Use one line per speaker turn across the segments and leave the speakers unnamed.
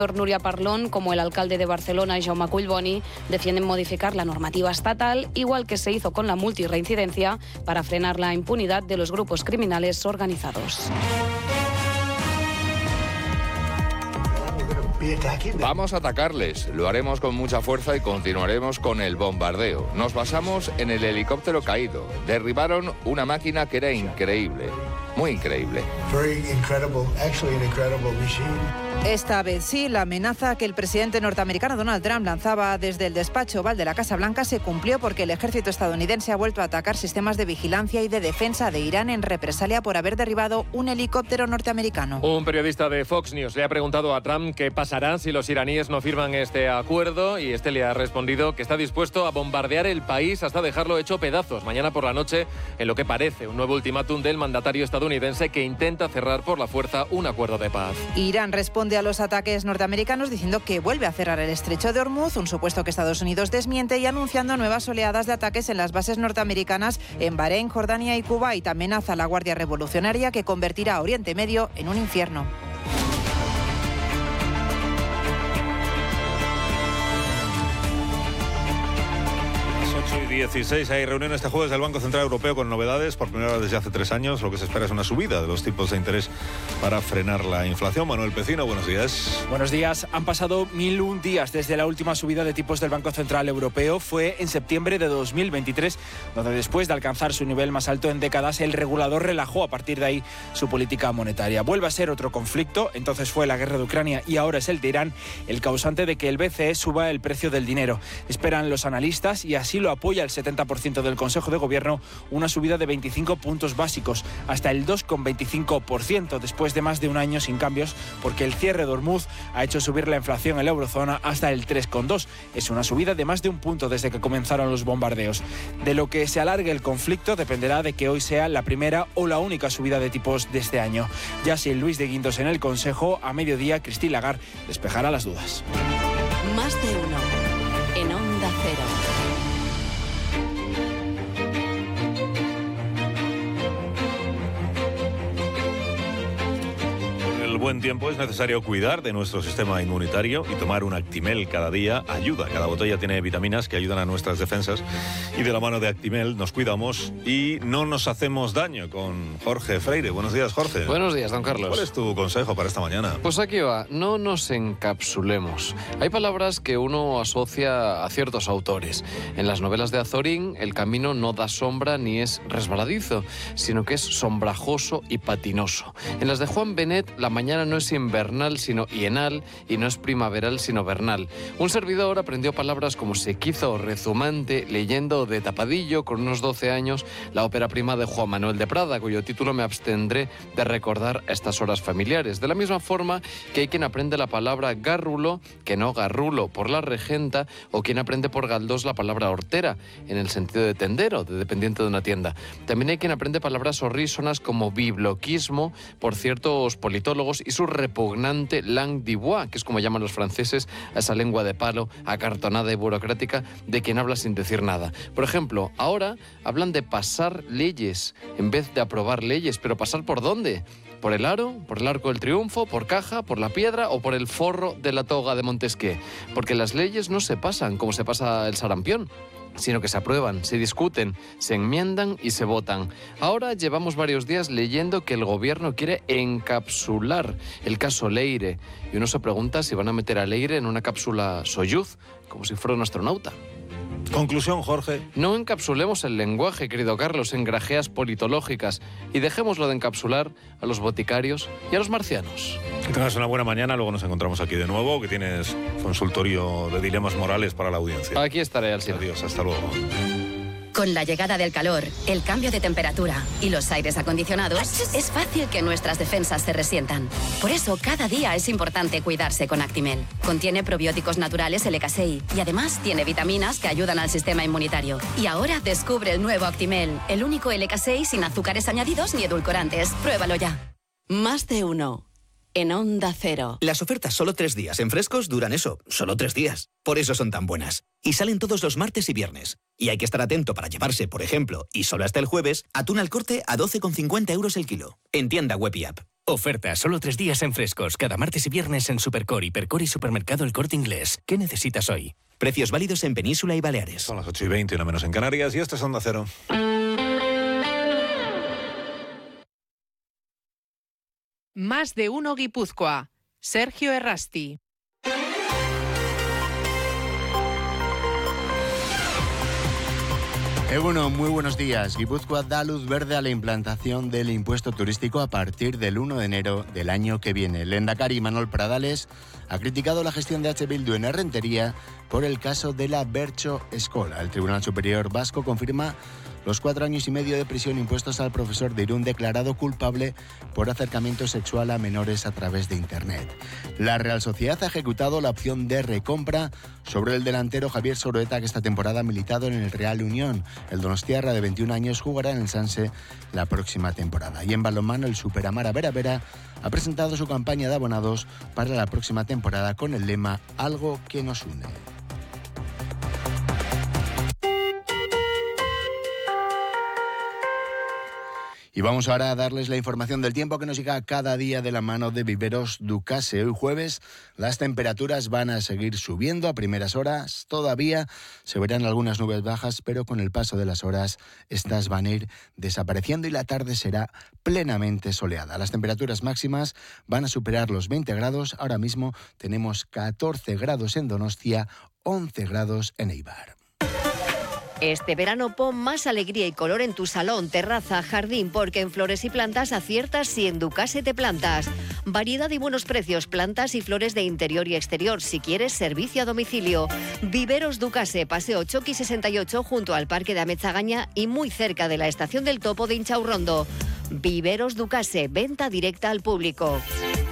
Núria Parlon como el alcalde de Barcelona, Jaume Collboni, defienden modificar la normativa estatal, igual que se hizo con la multirreincidencia, para frenar la impunidad de los grupos criminales organizados.
Vamos a atacarles, lo haremos con mucha fuerza y continuaremos con el bombardeo. Nos basamos en el helicóptero caído. Derribaron una máquina que era increíble, muy increíble.
Esta vez sí, la amenaza que el presidente norteamericano Donald Trump lanzaba desde el despacho Oval de la Casa Blanca se cumplió, porque el ejército estadounidense ha vuelto a atacar sistemas de vigilancia y de defensa de Irán en represalia por haber derribado un helicóptero norteamericano.
Un periodista de Fox News le ha preguntado a Trump qué pasará si los iraníes no firman este acuerdo, y este le ha respondido que está dispuesto a bombardear el país hasta dejarlo hecho pedazos mañana por la noche, en lo que parece un nuevo ultimátum del mandatario estadounidense que intenta cerrar por la fuerza un acuerdo de paz.
Irán responde a los ataques norteamericanos diciendo que vuelve a cerrar el estrecho de Hormuz, un supuesto que Estados Unidos desmiente, y anunciando nuevas oleadas de ataques en las bases norteamericanas en Bahrein, Jordania y Kuwait. Amenaza a la Guardia Revolucionaria, que convertirá a Oriente Medio en un infierno.
16 hay reunión este jueves del Banco Central Europeo con novedades por primera vez desde hace 3 años. Lo que se espera es una subida de los tipos de interés para frenar la inflación. Manuel Pecino, buenos días.
Buenos días. Han pasado 1001 días desde la última subida de tipos del Banco Central Europeo. Fue en septiembre de 2023, donde después de alcanzar su nivel más alto en décadas, el regulador relajó a partir de ahí su política monetaria. Vuelve a ser otro conflicto. Entonces fue la guerra de Ucrania y ahora es el de Irán el causante de que el BCE suba el precio del dinero. Esperan los analistas, y así lo apoya el 70% del Consejo de Gobierno, una subida de 25 puntos básicos hasta el 2,25%, después de más de un año sin cambios, porque el cierre de Hormuz ha hecho subir la inflación en la eurozona hasta el 3,2%. Es una subida de más de un punto desde que comenzaron los bombardeos. De lo que se alargue el conflicto dependerá de que hoy sea la primera o la única subida de tipos de este año. Ya sin Luis de Guindos en el Consejo, a mediodía Christine Lagarde despejará las dudas.
Más de uno en Onda Cero.
Buen tiempo, es necesario cuidar de nuestro sistema inmunitario, y tomar un Actimel cada día ayuda. Cada botella tiene vitaminas que ayudan a nuestras defensas, y de la mano de Actimel nos cuidamos y no nos hacemos daño. Con Jorge Freire. Buenos días, Jorge.
Buenos días, don Carlos.
¿Cuál es tu consejo para esta mañana?
Pues aquí va, no nos encapsulemos. Hay palabras que uno asocia a ciertos autores. En las novelas de Azorín, el camino no da sombra ni es resbaladizo, sino que es sombrajoso y patinoso. En las de Juan Benet, la mañana no es invernal sino hienal, y no es primaveral sino vernal. Un servidor aprendió palabras como sequizo o rezumante leyendo de tapadillo con unos 12 años la ópera prima de Juan Manuel de Prada, cuyo título me abstendré de recordar a estas horas familiares. De la misma forma que hay quien aprende la palabra gárrulo que no garrulo por la regenta, o quien aprende por galdós la palabra hortera en el sentido de tendero, de dependiente de una tienda. También hay quien aprende palabras horrísonas como bibloquismo por ciertos politólogos, y su repugnante langue de bois, que es como llaman los franceses a esa lengua de palo acartonada y burocrática de quien habla sin decir nada. Por ejemplo, ahora hablan de pasar leyes en vez de aprobar leyes, pero ¿pasar por dónde? ¿Por el aro? ¿Por el Arco del Triunfo? ¿Por Caja? ¿Por la Piedra? ¿O por el forro de la toga de Montesquieu? Porque las leyes no se pasan como se pasa el sarampión, sino que se aprueban, se discuten, se enmiendan y se votan. Ahora llevamos varios días leyendo que el gobierno quiere encapsular el caso Leire, y uno se pregunta si van a meter a Leire en una cápsula Soyuz, como si fuera un astronauta.
Conclusión, Jorge.
No encapsulemos el lenguaje, querido Carlos, en grajeas politológicas, y dejémoslo de encapsular a los boticarios y a los marcianos.
Que tengas una buena mañana, luego nos encontramos aquí de nuevo, que tienes consultorio de dilemas morales para la audiencia.
Aquí estaré, Alcina.
Adiós, hasta luego.
Con la llegada del calor, el cambio de temperatura y los aires acondicionados, es fácil que nuestras defensas se resientan. Por eso, cada día es importante cuidarse con Actimel. Contiene probióticos naturales LK6 y además tiene vitaminas que ayudan al sistema inmunitario. Y ahora descubre el nuevo Actimel, el único LK6 sin azúcares añadidos ni edulcorantes. Pruébalo ya.
Más de uno en Onda Cero.
Las ofertas solo 3 días en Frescos duran eso, solo 3 días. Por eso son tan buenas. Y salen todos los martes y viernes. Y hay que estar atento para llevarse, por ejemplo, y solo hasta el jueves, atún al corte a 12,50 € el kilo. En tienda web y app.
Oferta, solo 3 días en Frescos. Cada martes y viernes en Supercore, Hipercore y Supermercado El Corte Inglés. ¿Qué necesitas hoy?
Precios válidos en Península y Baleares.
Son las 8:20, una menos en Canarias, y esto es Onda Cero.
Más de uno Guipúzcoa. Sergio Errasti.
Egunon, muy buenos días. Guipúzcoa da luz verde a la implantación del impuesto turístico a partir del 1 de enero del año que viene. El lehendakari Manuel Pradales ha criticado la gestión de H. Bildu en Errentería por el caso de la Bertso Escola. El Tribunal Superior Vasco confirma los 4 años y medio de prisión impuestos al profesor de Irún, declarado culpable por acercamiento sexual a menores a través de Internet. La Real Sociedad ha ejecutado la opción de recompra sobre el delantero Javier Soroeta, que esta temporada ha militado en el Real Unión. El donostiarra de 21 años jugará en el Sanse la próxima temporada. Y en balonmano, el Superamara Vera Vera ha presentado su campaña de abonados para la próxima temporada con el lema Algo que nos une. Y vamos ahora a darles la información del tiempo que nos llega cada día de la mano de Viveros Ducase. Hoy jueves las temperaturas van a seguir subiendo a primeras horas. Todavía se verán algunas nubes bajas, pero con el paso de las horas estas van a ir desapareciendo y la tarde será plenamente soleada. Las temperaturas máximas van a superar los 20 grados. Ahora mismo tenemos 14 grados en Donostia, 11 grados en Eibar.
Este verano pon más alegría y color en tu salón, terraza, jardín, porque en Flores y Plantas aciertas si en Ducase te plantas. Variedad y buenos precios, plantas y flores de interior y exterior, si quieres servicio a domicilio. Viveros Ducase, Paseo Choqui 68, junto al Parque de Ametzagaña y muy cerca de la Estación del Topo de Inchaurrondo. Viveros Ducase, venta directa al público.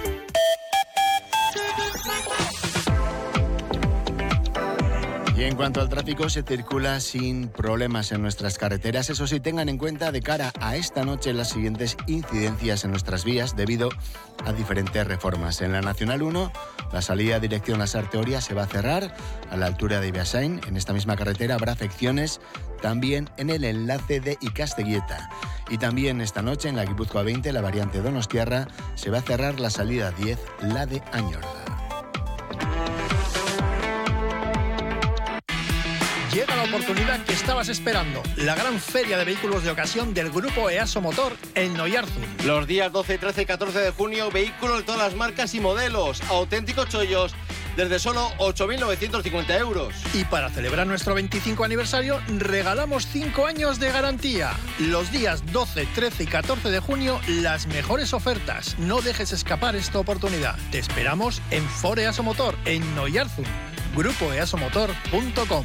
Y en cuanto al tráfico, se circula sin problemas en nuestras carreteras. Eso sí, tengan en cuenta de cara a esta noche las siguientes incidencias en nuestras vías debido a diferentes reformas. En la Nacional 1, la salida dirección Lasarte-Oria se va a cerrar a la altura de Beasain. En esta misma carretera habrá afecciones también en el enlace de Ikasteguieta. Y también esta noche en la Guipúzcoa 20, la variante Donostiarra, se va a cerrar la salida 10, la de Añorda.
Llega la oportunidad que estabas esperando, la gran feria de vehículos de ocasión del grupo EASO Motor en Noyarzun.
Los días 12, 13 y 14 de junio, vehículos de todas las marcas y modelos, auténticos chollos, desde solo 8.950 euros.
Y para celebrar nuestro 25 aniversario, regalamos 5 años de garantía. Los días 12, 13 y 14 de junio, las mejores ofertas. No dejes escapar esta oportunidad. Te esperamos en Ford EASO Motor en Noyarzun, grupoeasomotor.com.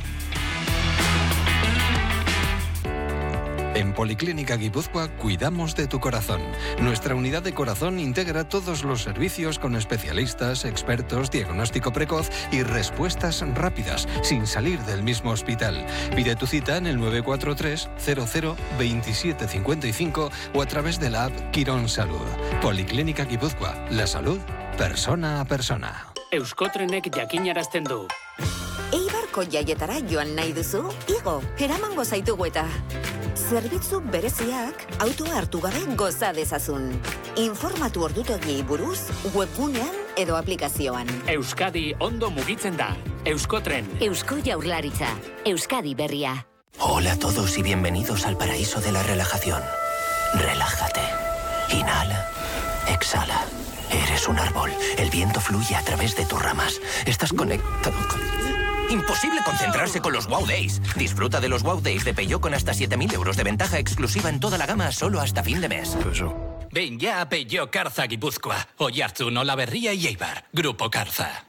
En Policlínica Guipúzcoa cuidamos de tu corazón. Nuestra unidad de corazón integra todos los servicios con especialistas, expertos, diagnóstico precoz y respuestas rápidas, sin salir del mismo hospital. Pide tu cita en el 943 00 27 55 o a través de la app Quirón Salud. Policlínica Guipúzcoa, la salud persona a persona.
Euskotrenek jakinarazten du.
Eibarko jaietara joan nahi duzu? Igo, eramango zaitugu eta. Zerbitzu bereziak autoa hartu gabe goza dezazun. Informatu ordutegiei buruz webgunean edo aplikazioan.
Euskadi ondo mugitzen da. Euskotren.
Eusko Jaurlaritza. Euskadi berria.
Hola a todos y bienvenidos al paraíso de la relajación. Relájate. Inhala. Exhala. Eres un árbol. El viento fluye a través de tus ramas. Estás conectado con... Imposible concentrarse con los Wow Days. Disfruta de los Wow Days de Peugeot con hasta 7.000 euros de ventaja exclusiva en toda la gama solo hasta fin de mes.
Ven ya a Peugeot Carza Guipúzcoa, Oiartzun, Olaberria y Eibar. Grupo Carza.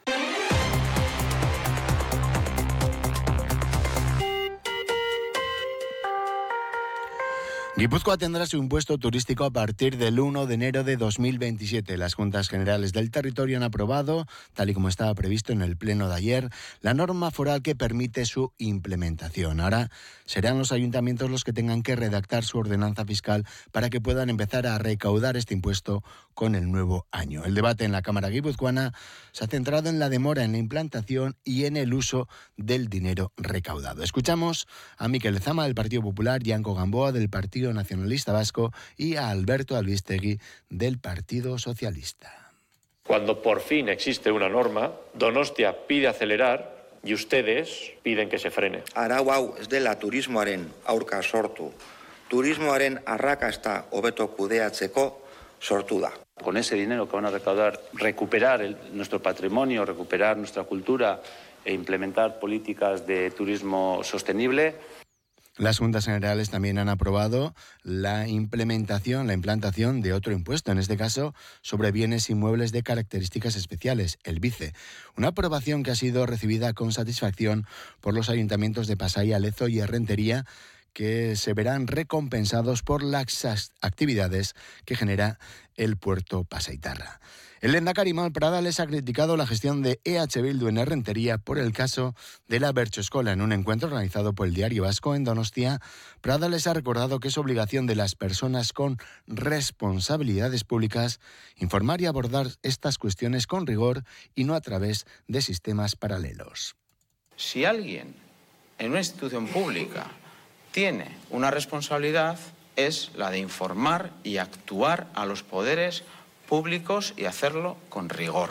Guipúzcoa tendrá su impuesto turístico a partir del 1 de enero de 2027. Las Juntas Generales del Territorio han aprobado, tal y como estaba previsto en el pleno de ayer, la norma foral que permite su implementación. Ahora serán los ayuntamientos los que tengan que redactar su ordenanza fiscal para que puedan empezar a recaudar este impuesto con el nuevo año. El debate en la Cámara guipuzcoana se ha centrado en la demora en la implantación y en el uso del dinero recaudado. Escuchamos a Miquel Zama del Partido Popular y Anco Gamboa del Partido Partido Nacionalista Vasco, y a Alberto Albistegui, del Partido Socialista.
Cuando por fin existe una norma, Donostia pide acelerar y ustedes piden que se frene.
Arau hau ez dela turismoaren aurka sortu. Turismoaren arrakasta hobeto kudeatzeko sortu da.
Con ese dinero que van a recaudar, recuperar nuestro patrimonio, recuperar nuestra cultura e implementar políticas de turismo sostenible.
Las Juntas Generales también han aprobado la implantación de otro impuesto, en este caso sobre bienes inmuebles de características especiales, el BICE. Una aprobación que ha sido recibida con satisfacción por los ayuntamientos de Pasaia, Lezo y Errentería, que se verán recompensados por las actividades que genera el puerto pasaitarra. El lehendakari Manuel Pradales ha criticado la gestión de EH Bildu en Errentería por el caso de la Bertxoeskola. En un encuentro organizado por el Diario Vasco en Donostia, Pradales ha recordado que es obligación de las personas con responsabilidades públicas informar y abordar estas cuestiones con rigor y no a través de sistemas paralelos.
Si alguien en una institución pública tiene una responsabilidad, es la de informar y actuar a los poderes públicos y hacerlo con rigor.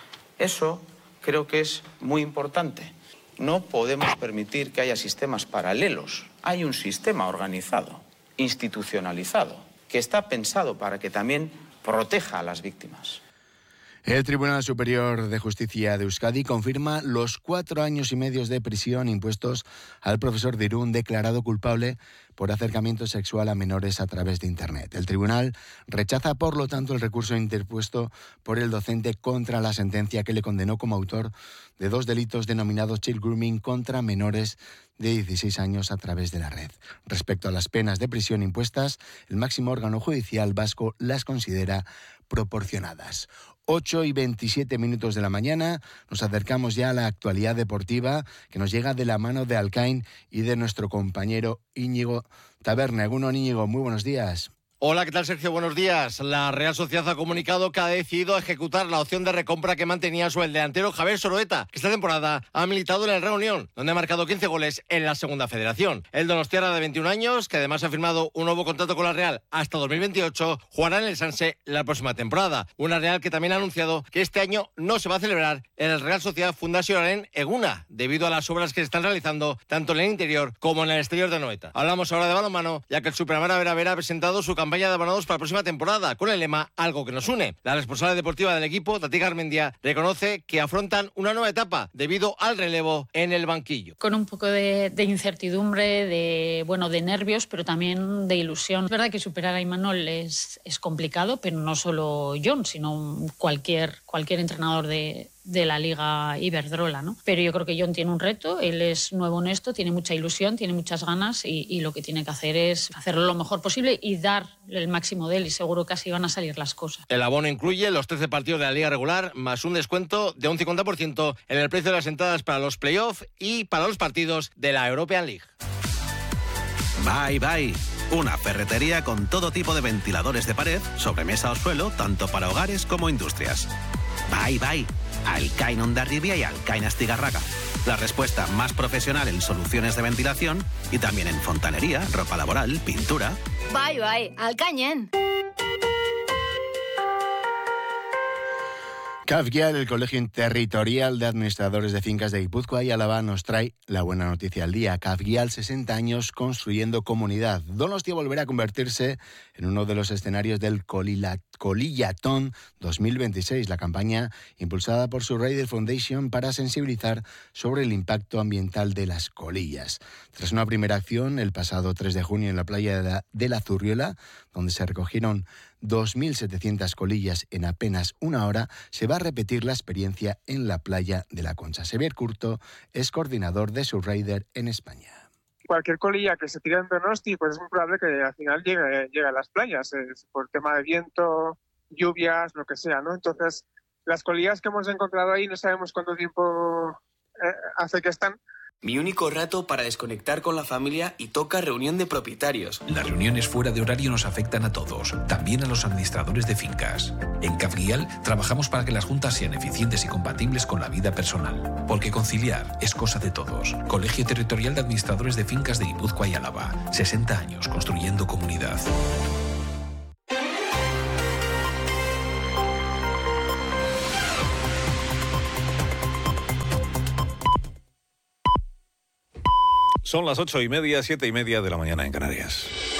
Eso creo que es muy importante. No podemos permitir que haya sistemas paralelos. Hay un sistema organizado, institucionalizado, que está pensado para que también proteja a las víctimas.
El Tribunal Superior de Justicia de Euskadi confirma los 4 años y medio de prisión impuestos al profesor de Irún, declarado culpable por acercamiento sexual a menores a través de Internet. El tribunal rechaza, por lo tanto, el recurso interpuesto por el docente contra la sentencia que le condenó como autor de 2 delitos denominados child grooming contra menores de 16 años a través de la red. Respecto a las penas de prisión impuestas, el máximo órgano judicial vasco las considera proporcionadas. 8:27 de la mañana, nos acercamos ya a la actualidad deportiva que nos llega de la mano de Alcain y de nuestro compañero Íñigo Taberna. Egunon, Íñigo, muy buenos días.
Hola, ¿qué tal, Sergio? Buenos días. La Real Sociedad ha comunicado que ha decidido ejecutar la opción de recompra que mantenía sobre el delantero Javier Soroeta, que esta temporada ha militado en el Real Unión, donde ha marcado 15 goles en la Segunda Federación. El donostiarra de 21 años, que además ha firmado un nuevo contrato con la Real hasta 2028, jugará en el Sanse la próxima temporada. Una Real que también ha anunciado que este año no se va a celebrar en el Real Sociedad Fundació en Eguna, debido a las obras que se están realizando tanto en el interior como en el exterior de Anoeta. Hablamos ahora de balonmano, ya que el Superamara Vera ha presentado su campaña de abonados para la próxima temporada, con el lema Algo que nos une. La responsable deportiva del equipo, Tati Garmendia, reconoce que afrontan una nueva etapa debido al relevo en el banquillo.
Con un poco de incertidumbre, de nervios, pero también de ilusión. Es verdad que superar a Imanol es complicado, pero no solo John, sino cualquier entrenador de la Liga Iberdrola, ¿no? Pero yo creo que John tiene un reto, él es nuevo en esto, tiene mucha ilusión, tiene muchas ganas y lo que tiene que hacer es hacerlo lo mejor posible y dar el máximo de él, y seguro que así van a salir las cosas.
El abono incluye los 13 partidos de la Liga regular más un descuento de un 50% en el precio de las entradas para los playoffs y para los partidos de la European League.
Bye Bye, una ferretería con todo tipo de ventiladores de pared, sobremesa o suelo, tanto para hogares como industrias. Bye Bye, Alcain Hondarribia y Alcain Astigarraga. La respuesta más profesional en soluciones de ventilación y también en fontanería, ropa laboral, pintura.
Bye Bye, Alcañen.
CAFGIAL, el Colegio Interterritorial de Administradores de Fincas de Guipúzcoa y Álava, nos trae la buena noticia al día. CAFGIAL, 60 años construyendo comunidad. Donostia volverá a convertirse en uno de los escenarios del Colillatón 2026, la campaña impulsada por su Rider Foundation para sensibilizar sobre el impacto ambiental de las colillas. Tras una primera acción el pasado 3 de junio en la playa de la Zurriola, donde se recogieron 2.700 colillas en apenas una hora, se va a repetir la experiencia en la playa de la Concha. Xavier Curto es coordinador de Surrider en España.
Cualquier colilla que se tire en Donosti, pues es muy probable que al final llegue a las playas, por tema de viento, lluvias, lo que sea, ¿no? Entonces, las colillas que hemos encontrado ahí no sabemos cuánto tiempo hace que están,
Mi único rato para desconectar con la familia y toca reunión de propietarios.
Las reuniones fuera de horario nos afectan a todos, también a los administradores de fincas. En Cafguial trabajamos para que las juntas sean eficientes y compatibles con la vida personal. Porque conciliar es cosa de todos. Colegio Territorial de Administradores de Fincas de Guipúzcoa y Álava. 60 años construyendo comunidad.
Son las 8:30, 7:30 de la mañana en Canarias.